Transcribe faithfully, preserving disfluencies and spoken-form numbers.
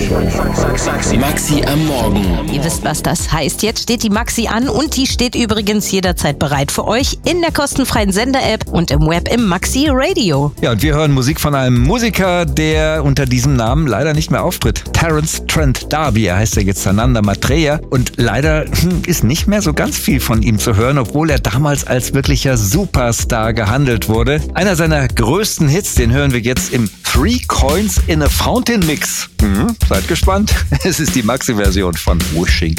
Maxi am Morgen. Ihr wisst, was das heißt. Jetzt steht die Maxi an und die steht übrigens jederzeit bereit für euch in der kostenfreien Sender-App und im Web im Maxi Radio. Ja, und wir hören Musik von einem Musiker, der unter diesem Namen leider nicht mehr auftritt. Terence Trent D'Arby, er heißt ja jetzt Sananda Maitreya und leider hm, ist nicht mehr so ganz viel von ihm zu hören, obwohl er damals als wirklicher Superstar gehandelt wurde. Einer seiner größten Hits, den hören wir jetzt im Three Coins in a Fountain Mix. Mhm, seid gespannt. Es ist die Maxi-Version von Wishing.